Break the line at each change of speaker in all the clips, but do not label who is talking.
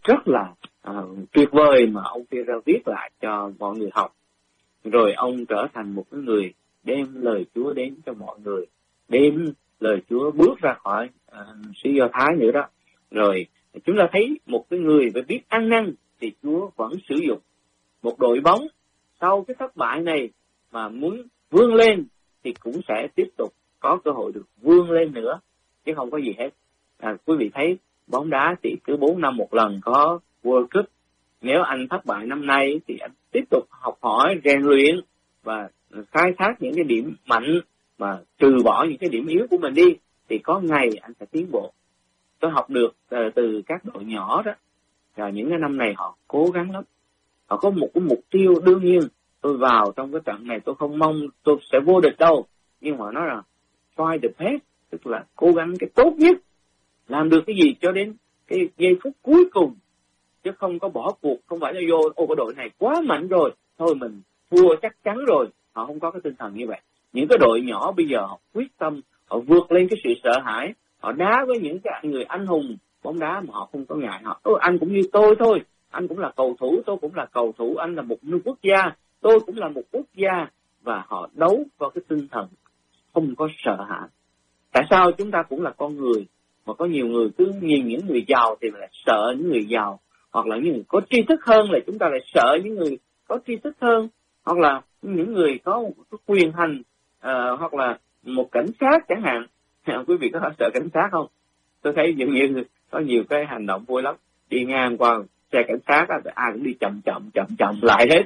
rất là tuyệt vời mà ông Phi-e-rơ viết lại cho mọi người học. Rồi ông trở thành một cái người đem lời Chúa đến cho mọi người, đem lời Chúa bước ra khỏi xứ Do Thái nữa đó. Rồi chúng ta thấy một cái người phải biết ăn năn thì Chúa vẫn sử dụng. Một đội bóng sau cái thất bại này mà muốn vươn lên thì cũng sẽ tiếp tục có cơ hội được vươn lên nữa, chứ không có gì hết. Quý vị thấy bóng đá thì cứ 4 năm một lần có World Cup. Nếu anh thất bại năm nay thì anh tiếp tục học hỏi, rèn luyện và khai thác những cái điểm mạnh mà trừ bỏ những cái điểm yếu của mình đi, thì có ngày anh sẽ tiến bộ. Tôi học được từ các đội nhỏ đó, và những cái năm này họ cố gắng lắm. Họ có một cái mục tiêu, đương nhiên tôi vào trong cái trận này tôi không mong tôi sẽ vô địch đâu, nhưng mà nó là try the best, tức là cố gắng cái tốt nhất, làm được cái gì cho đến cái giây phút cuối cùng, chứ không có bỏ cuộc. Không phải là vô cái đội này quá mạnh rồi, thôi mình thua chắc chắn rồi. Họ không có cái tinh thần như vậy. Những cái đội nhỏ bây giờ họ quyết tâm, họ vượt lên cái sự sợ hãi, họ đá với những cái người anh hùng bóng đá mà họ không có ngại. Họ anh cũng như tôi thôi, anh cũng là cầu thủ, tôi cũng là cầu thủ, anh là một quốc gia, tôi cũng là một quốc gia. Và họ đấu vào cái tinh thần không có sợ hãi. Tại sao chúng ta cũng là con người, mà có nhiều người cứ nhìn những người giàu thì lại sợ những người giàu, hoặc là những người có tri thức hơn là chúng ta lại sợ những người có tri thức hơn, hoặc là những người có một cái quyền hành, hoặc là một cảnh sát chẳng hạn. Quý vị có sợ cảnh sát không? Tôi thấy dường như có nhiều cái hành động vui lắm, đi ngang qua xe cảnh sát ai cũng đi chậm lại hết.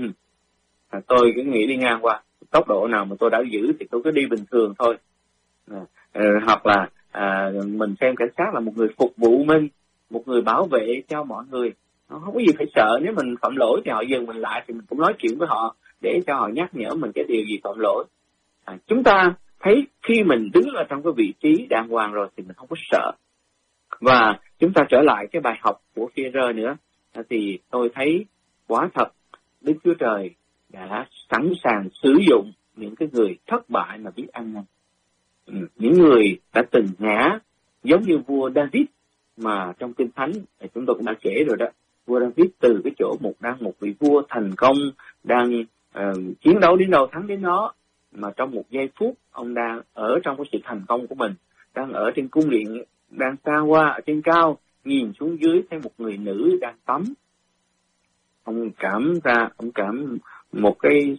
Tôi cứ nghĩ đi ngang qua tốc độ nào mà tôi đã giữ thì tôi cứ đi bình thường thôi. Hoặc là mình xem cảnh sát là một người phục vụ mình, một người bảo vệ cho mọi người, không có gì phải sợ. Nếu mình phạm lỗi thì họ dừng mình lại thì mình cũng nói chuyện với họ để cho họ nhắc nhở mình cái điều gì phạm lỗi. Chúng ta thấy khi mình đứng ở trong cái vị trí đàng hoàng rồi thì mình không có sợ. Và chúng ta trở lại cái bài học của Phi-e-rơ nữa, thì tôi thấy quả thật Đức Chúa Trời đã sẵn sàng sử dụng những cái người thất bại mà biết ăn năn. Những người đã từng ngã, giống như vua David mà trong Kinh Thánh chúng tôi cũng đã kể rồi đó. Vua David từ cái chỗ một vị vua thành công, đang chiến đấu đến đâu thắng đến đó, mà trong một giây phút ông đang ở trong cái sự thành công của mình, đang ở trên cung điện, đang xa hoa ở trên cao, nhìn xuống dưới thấy một người nữ đang tắm. Ông cảm một cái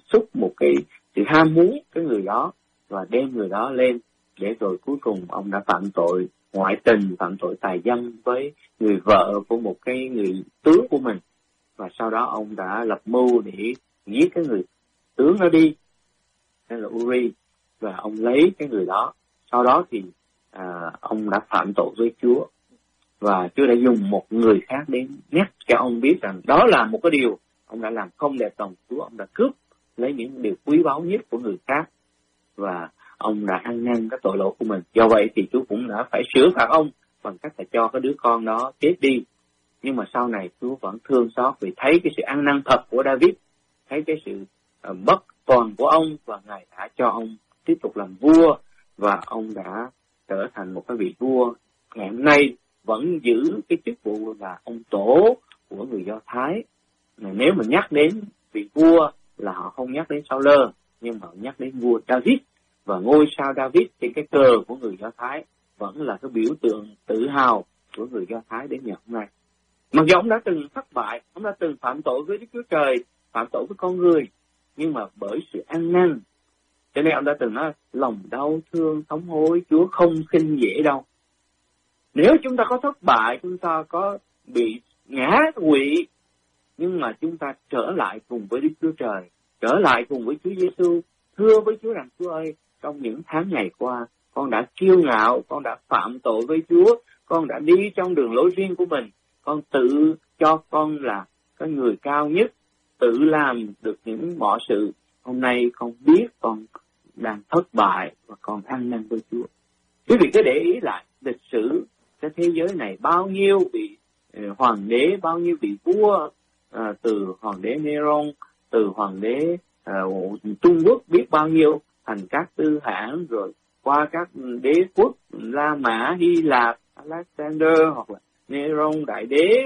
sự ham muốn cái người đó và đem người đó lên, để rồi cuối cùng ông đã phạm tội ngoại tình, phạm tội tài dâm với người vợ của một cái người tướng của mình. Và sau đó ông đã lập mưu để giết cái người tướng đó đi, tên là Uri, và ông lấy cái người đó. Sau đó thì ông đã phạm tội với Chúa, và Chúa đã dùng một người khác đến nhắc cho ông biết rằng đó là một cái điều ông đã làm không đẹp lòng Chúa. Ông đã cướp lấy những điều quý báu nhất của người khác, và ông đã ăn năn cái tội lỗi của mình. Do vậy thì Chúa cũng đã phải sửa phạt ông bằng cách là cho cái đứa con đó chết đi. Nhưng mà sau này Chúa vẫn thương xót vì thấy cái sự ăn năn thật của David, thấy cái sự bất toàn của ông, và Ngài đã cho ông tiếp tục làm vua, và ông đã trở thành một cái vị vua ngày hôm nay vẫn giữ cái chức vụ là ông tổ của người Do Thái. Nếu mà nhắc đến vị vua là họ không nhắc đến Sao-lơ, nhưng mà nhắc đến vua David, và ngôi sao David trên cái cờ của người Do Thái vẫn là cái biểu tượng tự hào của người Do Thái đến ngày hôm nay. Mặc dù ông đã từng thất bại, ông đã từng phạm tội với Đức Chúa Trời, phạm tội với con người, nhưng mà bởi sự ăn năn, cho nên ông đã từng nói lòng đau thương thống hối, Chúa không khinh dễ đâu. Nếu chúng ta có thất bại, chúng ta có bị ngã quỵ, nhưng mà chúng ta trở lại cùng với Đức Chúa Trời, trở lại cùng với Chúa Giêsu, thưa với Chúa rằng Chúa ơi, trong những tháng ngày qua, con đã kiêu ngạo, con đã phạm tội với Chúa, con đã đi trong đường lối riêng của mình, con tự cho con là cái người cao nhất, tự làm được những mọi sự. Hôm nay con biết con đang thất bại và con ăn năn với Chúa. Quý vị cứ để ý lại lịch sử cái thế giới này, bao nhiêu vị hoàng đế, bao nhiêu vị vua, từ hoàng đế Neron, từ hoàng đế Trung Quốc biết bao nhiêu, thành các tư hãn, rồi qua các đế quốc La Mã, Hy Lạp, Alexander, hoặc là Neron đại đế, rồi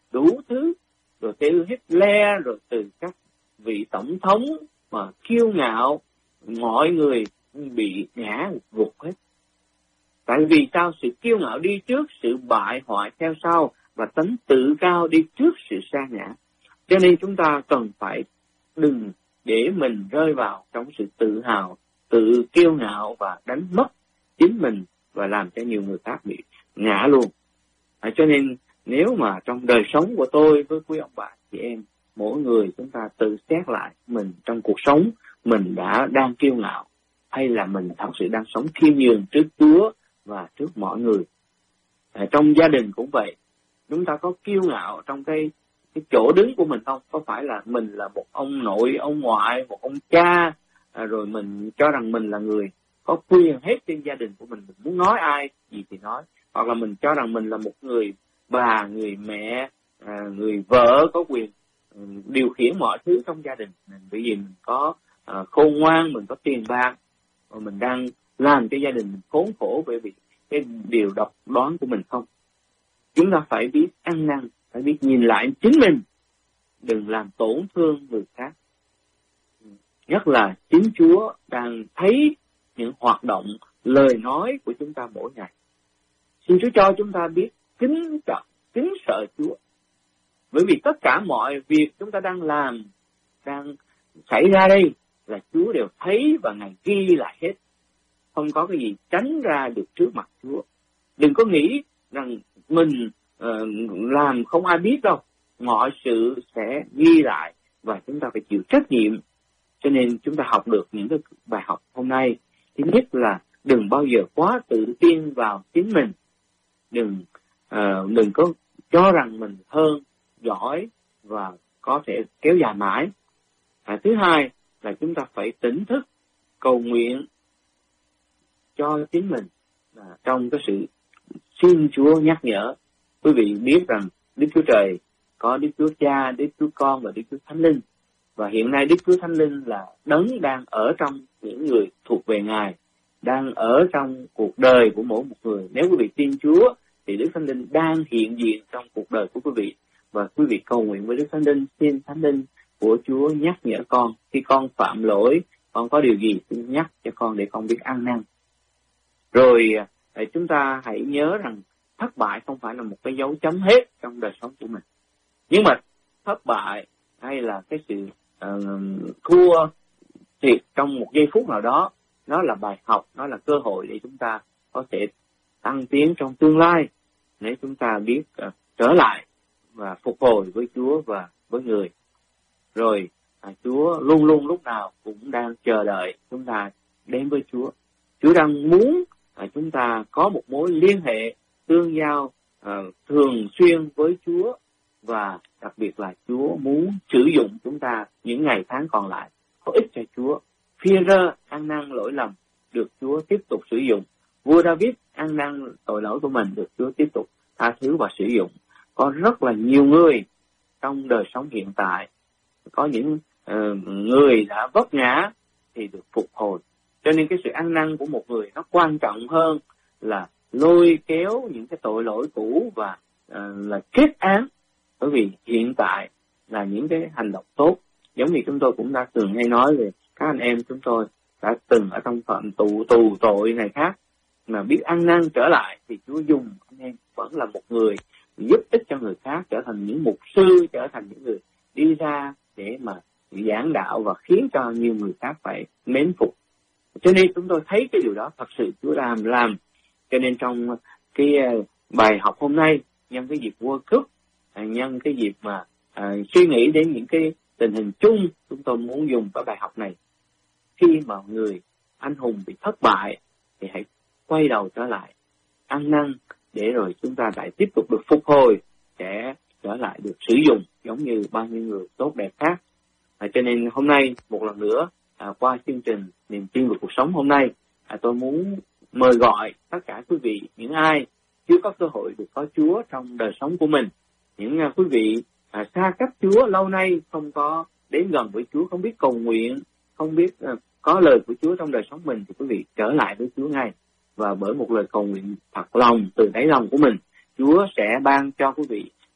đủ thứ, rồi từ Hitler, rồi từ các vị tổng thống mà kiêu ngạo, mọi người bị ngã gục hết. Tại vì sao? Sự kiêu ngạo đi trước, sự bại hoại theo sau, và tánh tự cao đi trước sự sa ngã. Cho nên chúng ta cần phải đừng để mình rơi vào trong sự tự hào, tự kiêu ngạo và đánh mất chính mình và làm cho nhiều người khác bị ngã luôn. Cho nên nếu mà trong đời sống của tôi với quý ông bà chị em, mỗi người chúng ta tự xét lại mình trong cuộc sống, mình đang kiêu ngạo hay là mình thật sự đang sống khiêm nhường trước Chúa và trước mọi người. Trong gia đình cũng vậy, chúng ta có kiêu ngạo trong cái chỗ đứng của mình không? Có phải là mình là một ông nội, ông ngoại, một ông cha, rồi mình cho rằng mình là người có quyền hết trên gia đình của mình muốn nói ai gì thì nói, hoặc là mình cho rằng mình là một người bà, người mẹ, người vợ có quyền điều khiển mọi thứ trong gia đình, bởi vì mình có khôn ngoan, mình có tiền bạc, và mình đang làm cho gia đình mình khốn khổ bởi vì cái điều độc đoán của mình không. Chúng ta phải biết ăn năn, phải biết nhìn lại chính mình, đừng làm tổn thương người khác. Nhất là chính Chúa đang thấy những hoạt động, lời nói của chúng ta mỗi ngày. Xin Chúa cho chúng ta biết kính trọng, kính sợ Chúa. Bởi vì tất cả mọi việc chúng ta đang làm, đang xảy ra đây là Chúa đều thấy và Ngài ghi lại hết. Không có cái gì tránh ra được trước mặt Chúa. Đừng có nghĩ rằng mình làm không ai biết đâu. Mọi sự sẽ ghi lại và chúng ta phải chịu trách nhiệm. Cho nên chúng ta học được những cái bài học hôm nay. Thứ nhất là đừng bao giờ quá tự tin vào chính mình. Đừng có cho rằng mình hơn, giỏi và có thể kéo dài mãi. Thứ hai là chúng ta phải tỉnh thức cầu nguyện cho chính mình trong cái sự xin Chúa nhắc nhở. Quý vị biết rằng Đức Chúa Trời có Đức Chúa Cha, Đức Chúa Con và Đức Chúa Thánh Linh. Và hiện nay Đức Chúa Thánh Linh là đấng đang ở trong những người thuộc về Ngài, đang ở trong cuộc đời của mỗi một người. Nếu quý vị tin Chúa thì Đức Thánh Linh đang hiện diện trong cuộc đời của quý vị. Và quý vị cầu nguyện với Đức Thánh Linh, xin Thánh Linh của Chúa nhắc nhở con. Khi con phạm lỗi, con có điều gì xin nhắc cho con để con biết ăn năn. Rồi chúng ta hãy nhớ rằng thất bại không phải là một cái dấu chấm hết trong đời sống của mình. Nhưng mà thất bại hay là cái sự thua thiệt trong một giây phút nào đó, nó là bài học, nó là cơ hội để chúng ta có thể tăng tiến trong tương lai, để chúng ta biết trở lại và phục hồi với Chúa và với người. Rồi Chúa luôn luôn lúc nào cũng đang chờ đợi chúng ta đến với Chúa. Chúa đang muốn chúng ta có một mối liên hệ tương giao thường xuyên với Chúa, và đặc biệt là Chúa muốn sử dụng chúng ta những ngày tháng còn lại có ích cho Chúa. Phi-e-rơ ăn năn lỗi lầm được Chúa tiếp tục sử dụng. Vua David ăn năn tội lỗi của mình được Chúa tiếp tục tha thứ và sử dụng. Có rất là nhiều người trong đời sống hiện tại, có những người đã vấp ngã thì được phục hồi. Cho nên cái sự ăn năn của một người nó quan trọng hơn là lôi kéo những cái tội lỗi cũ và là kết án. Bởi vì hiện tại là những cái hành động tốt, giống như chúng tôi cũng đã từng hay nói về các anh em chúng tôi đã từng ở trong phạm tù tội này khác, mà biết ăn năn trở lại thì Chúa dùng anh em vẫn là một người giúp ích cho người khác, trở thành những mục sư, trở thành những người đi ra để mà giảng đạo và khiến cho nhiều người khác phải mến phục. Cho nên chúng tôi thấy cái điều đó thật sự Chúa làm. Cho nên trong cái bài học hôm nay, nhân cái dịp World Cup, nhân cái dịp mà suy nghĩ đến những cái tình hình chung, chúng tôi muốn dùng cái bài học này. Khi mà người anh hùng bị thất bại thì hãy quay đầu trở lại, ăn năn để rồi chúng ta lại tiếp tục được phục hồi, sẽ trở lại được sử dụng giống như bao nhiêu người tốt đẹp khác. Cho nên hôm nay một lần nữa qua chương trình Niềm tin về cuộc sống hôm nay, tôi muốn mời gọi tất cả quý vị, những ai chưa có cơ hội được có Chúa trong đời sống của mình, những quý vị xa cách Chúa lâu nay, không có đến gần với Chúa, không biết cầu nguyện, không biết có lời của Chúa trong đời sống mình, thì quý vị trở lại với Chúa ngay. Và bởi một lời cầu nguyện thật lòng từ đáy lòng của mình, Chúa sẽ ban cho quý vị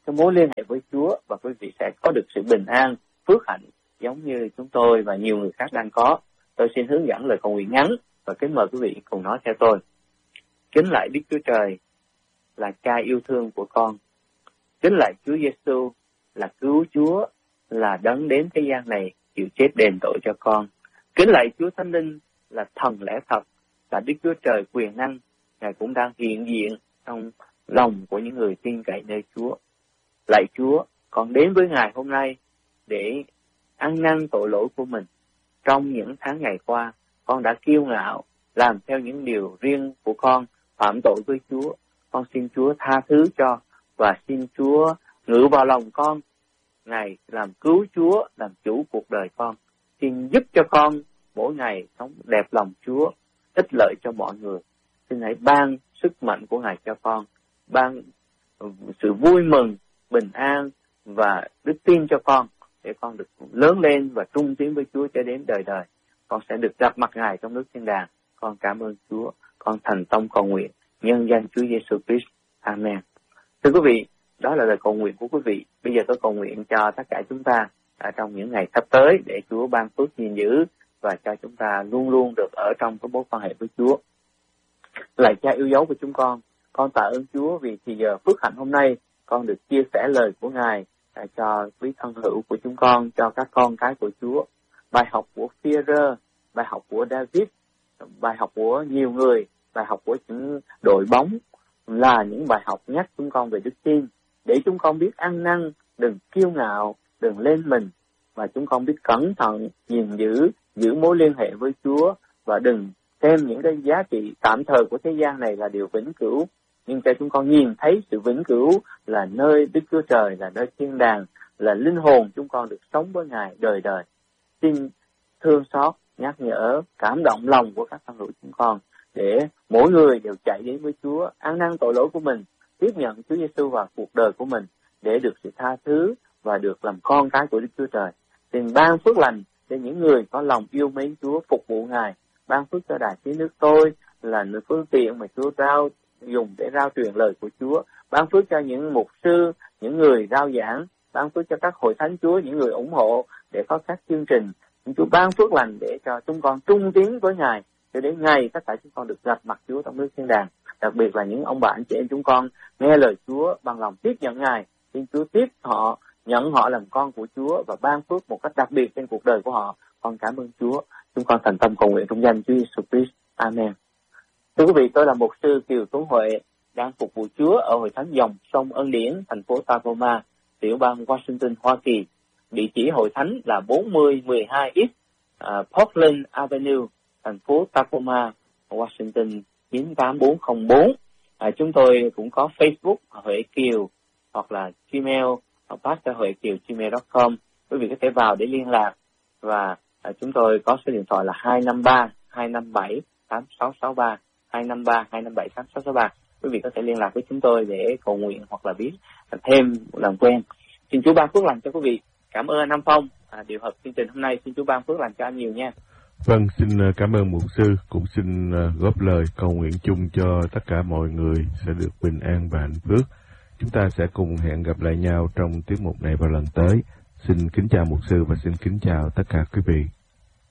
cái mối liên hệ với Chúa, và quý vị sẽ có được sự bình an, phước hạnh giống như chúng tôi và nhiều người khác đang có. Tôi xin hướng dẫn lời cầu nguyện ngắn và kính mời quý vị cùng nói theo tôi. Kính lạy Đức Chúa Trời là Cha yêu thương của con. Kính lạy Chúa Giêsu là cứu Chúa, là đấng đến thế gian này chịu chết đền tội cho con. Kính lạy Chúa Thánh Linh là thần lẽ thật, là Đức Chúa Trời quyền năng. Ngài cũng đang hiện diện trong lòng của những người tin cậy nơi Chúa. Lạy Chúa, con đến với Ngài hôm nay để ăn năn tội lỗi của mình. Trong những tháng ngày qua, con đã kiêu ngạo, làm theo những điều riêng của con, phạm tội với Chúa. Con xin Chúa tha thứ cho, và xin Chúa ngự vào lòng con. Ngài làm cứu Chúa, làm chủ cuộc đời con. Xin giúp cho con mỗi ngày sống đẹp lòng Chúa, ích lợi cho mọi người. Xin hãy ban sức mạnh của Ngài cho con, ban sự vui mừng, bình an và đức tin cho con, để con được lớn lên và trung tín với Chúa cho đến đời đời. Con sẽ được gặp mặt Ngài trong nước thiên đàng. Con cảm ơn Chúa. Con thành tâm cầu nguyện nhân danh Chúa Giêsu Christ. Amen. Thưa quý vị, đó là lời cầu nguyện của quý vị. Bây giờ tôi cầu nguyện cho tất cả chúng ta trong những ngày sắp tới, để Chúa ban phước gìn giữ và cho chúng ta luôn luôn được ở trong cái mối quan hệ với Chúa. Lạy Cha yêu dấu của chúng con tạ ơn Chúa vì thì giờ phước hạnh hôm nay con được chia sẻ lời của Ngài cho quý thân hữu của chúng con, cho các con cái của Chúa. Bài học của Phi-e-rơ, bài học của David, bài học của nhiều người, bài học của những đội bóng là những bài học nhắc chúng con về đức tin, để chúng con biết ăn năn, đừng kiêu ngạo, đừng lên mình, và chúng con biết cẩn thận, gìn giữ mối liên hệ với Chúa, và đừng xem những cái giá trị tạm thời của thế gian này là điều vĩnh cửu, nhưng cho chúng con nhìn thấy sự vĩnh cửu là nơi Đức Chúa Trời, là nơi thiên đàng, là linh hồn chúng con được sống với Ngài đời đời. Xin thương xót, nhắc nhở, cảm động lòng của các thân hữu chúng con, để mỗi người đều chạy đến với Chúa, ăn năn tội lỗi của mình, tiếp nhận Chúa Giêsu vào cuộc đời của mình, để được sự tha thứ và được làm con cái của Đức Chúa Trời. Xin ban phước lành cho những người có lòng yêu mến Chúa, phục vụ Ngài. Ban phước cho Đài Tiếng Nước tôi là phương tiện mà Chúa dùng để rao truyền lời của Chúa. Ban phước cho những mục sư, những người rao giảng. Ban phước cho các hội thánh Chúa, những người ủng hộ để có các chương trình. Chúa ban phước lành để cho chúng con trung tín với Ngài, cho đến ngày tất cả chúng con được gặp mặt Chúa trong nước thiên đàng. Đặc biệt là những ông bà anh chị em chúng con nghe lời Chúa bằng lòng tiếp nhận Ngài. Xin Chúa tiếp họ, nhận họ làm con của Chúa và ban phước một cách đặc biệt trên cuộc đời của họ. Con cảm ơn Chúa. Chúng con thành tâm cầu nguyện trong danh Chúa Jesus Christ. Amen. Thưa quý vị, tôi là mục sư Kiều Tuấn Huệ, đang phục vụ Chúa ở Hội Thánh Dòng Sông Ân Điển, thành phố Tacoma, tiểu bang Washington, Hoa Kỳ. Địa chỉ hội thánh là 4012 East Portland Avenue, thành phố Tacoma, Washington 98404. Chúng tôi cũng có Facebook Huệ Kiều, hoặc là Gmail pastorhuekiều@gmail.com. Quý vị có thể vào để liên lạc, và chúng tôi có số điện thoại là 253-257-8663, 253-257-8663. Quý vị có thể liên lạc với chúng tôi để cầu nguyện hoặc là biết thêm làm quen. Xin Chúa ban phước lành cho quý vị. Cảm ơn anh Phong điều hợp chương trình hôm nay. Xin Chúa ban phước lành cho anh nhiều nha.
Vâng, xin cảm ơn mục sư, cũng xin góp lời cầu nguyện chung cho tất cả mọi người sẽ được bình an và hạnh phúc. Chúng ta sẽ cùng hẹn gặp lại nhau trong tiết mục này vào lần tới. Xin kính chào mục sư và xin kính chào tất cả quý vị.